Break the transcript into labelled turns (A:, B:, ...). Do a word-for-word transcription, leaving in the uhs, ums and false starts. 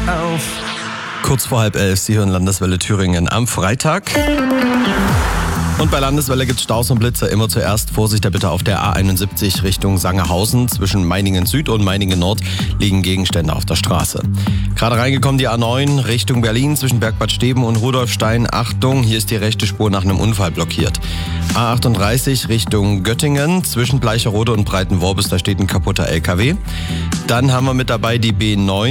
A: auf.
B: Kurz vor halb elf, Sie hören Landeswelle Thüringen am Freitag. Und bei Landeswelle gibt es Staus und Blitzer. Immer zuerst Vorsicht bitte auf der A einundsiebzig Richtung Sangerhausen. Zwischen Meiningen Süd und Meiningen Nord liegen Gegenstände auf der Straße. Gerade reingekommen die A neun Richtung Berlin zwischen Bergbad Steben und Rudolfstein. Achtung, hier ist die rechte Spur nach einem Unfall blockiert. A achtunddreißig Richtung Göttingen zwischen Bleicherode und Breitenworbis, da steht ein kaputter L K W. Dann haben wir mit dabei die B neun.